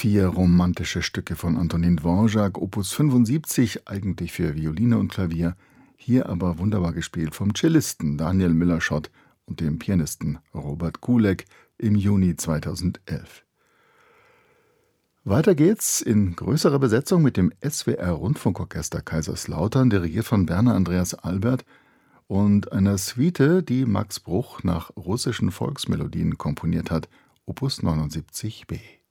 4 romantische Stücke von Antonin Dvorak, Opus 75, eigentlich für Violine und Klavier, hier aber wunderbar gespielt vom Cellisten Daniel Müller-Schott und dem Pianisten Robert Kulek im Juni 2011. Weiter geht's in größerer Besetzung mit dem SWR-Rundfunkorchester Kaiserslautern, dirigiert von Werner Andreas Albert, und einer Suite, die Max Bruch nach russischen Volksmelodien komponiert hat, Opus 79b.